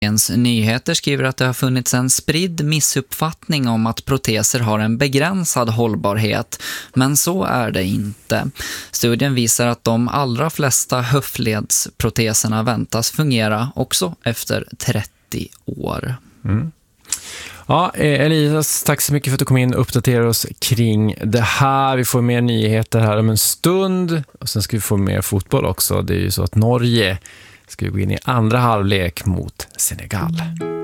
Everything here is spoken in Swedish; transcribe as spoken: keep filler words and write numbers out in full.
Dagens Nyheter skriver att det har funnits en spridd missuppfattning om att proteser har en begränsad hållbarhet, men så är det inte. Studien visar att de allra flesta höftledsproteserna väntas fungera också efter trettio år. Mm. Ja, Elias, tack så mycket för att du kom in och uppdaterade oss kring det här. Vi får mer nyheter här om en stund och sen ska vi få mer fotboll också. Det är ju så att Norge ska gå in i andra halvlek mot Senegal.